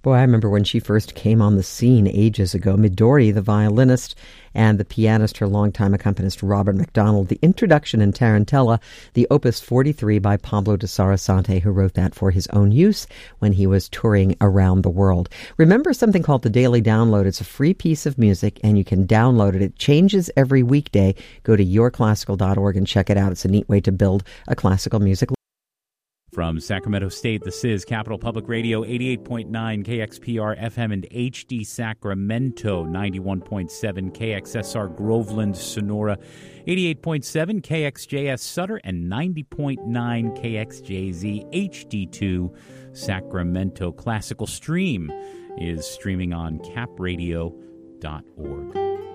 Boy, I remember when she first came on the scene ages ago. Midori, the violinist, and the pianist, her longtime accompanist, Robert McDonald. The introduction in Tarantella, the Opus 43 by Pablo de Sarasate, who wrote that for his own use when he was touring around the world. Remember something called the Daily Download. It's a free piece of music, and you can download it. It changes every weekday. Go to yourclassical.org and check it out. It's a neat way to build a classical music. From Sacramento State, this is Capital Public Radio, 88.9 KXPR FM and HD Sacramento, 91.7 KXSR Groveland, Sonora, 88.7 KXJS Sutter, and 90.9 KXJZ HD2 Sacramento. Classical Stream is streaming on capradio.org.